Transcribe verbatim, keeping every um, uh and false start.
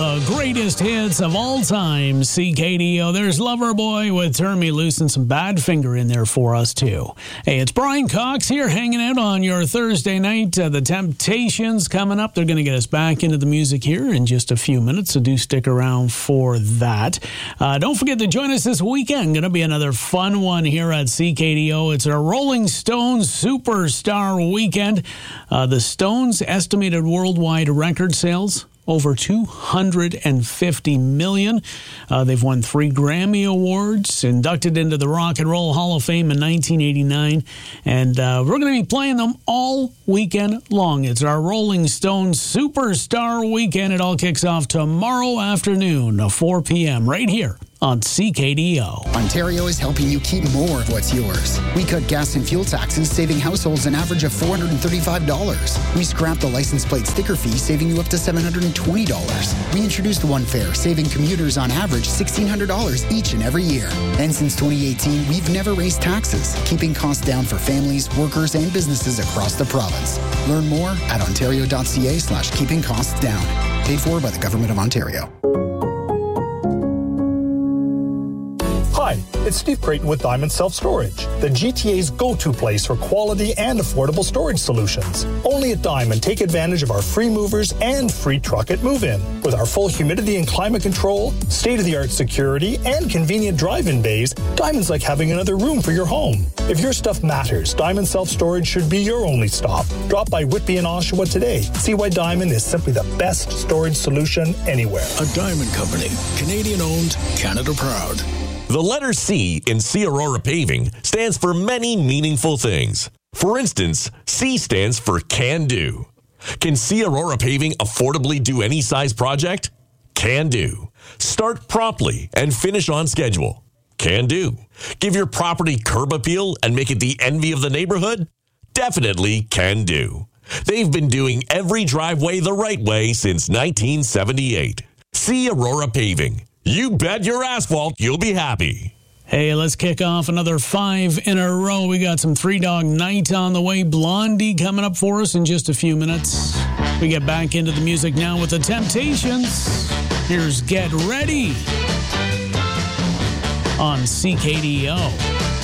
the greatest hits of all time, C K D O. There's Loverboy with Turn Me Loose and some Badfinger in there for us, too. Hey, it's Brian Cox here hanging out on your Thursday night. Uh, the Temptations coming up. They're going to get us back into the music here in just a few minutes, so do stick around for that. Uh, don't forget to join us this weekend. Going to be another fun one here at C K D O. It's a Rolling Stones Superstar Weekend. Uh, the Stones' estimated worldwide record sales, over two hundred fifty million. Uh, they've won three Grammy Awards, inducted into the Rock and Roll Hall of Fame in nineteen eighty-nine, and uh, we're going to be playing them all weekend long. It's our Rolling Stones Superstar Weekend. It all kicks off tomorrow afternoon, four p.m. right here on C K D O. Ontario is helping you keep more of what's yours. We cut gas and fuel taxes, saving households an average of four hundred thirty-five dollars. We scrapped the license plate sticker fee, saving you up to seven hundred twenty dollars. We introduced One Fare, saving commuters on average sixteen hundred dollars each and every year. And since twenty eighteen, we've never raised taxes, keeping costs down for families, workers, and businesses across the province. Learn more at ontario.ca slash keeping costs down. Paid for by the Government of Ontario. Hi, it's Steve Creighton with Diamond Self-Storage, the G T A's go-to place for quality and affordable storage solutions. Only at Diamond, take advantage of our free movers and free truck at move-in. With our full humidity and climate control, state-of-the-art security, and convenient drive-in bays, Diamond's like having another room for your home. If your stuff matters, Diamond Self-Storage should be your only stop. Drop by Whitby and Oshawa today. See why Diamond is simply the best storage solution anywhere. A Diamond Company, Canadian-owned, Canada-proud. The letter C in C Aurora Paving stands for many meaningful things. For instance, C stands for Can Do. Can C Aurora Paving affordably do any size project? Can do. Start promptly and finish on schedule? Can do. Give your property curb appeal and make it the envy of the neighborhood? Definitely can do. They've been doing every driveway the right way since nineteen seventy-eight. C Aurora Paving. You bet your asphalt you'll be happy. Hey, let's kick off another five in a row. We got some Three Dog Night on the way. Blondie coming up for us in just a few minutes. We get back into the music now with the Temptations. Here's Get Ready on C K D O.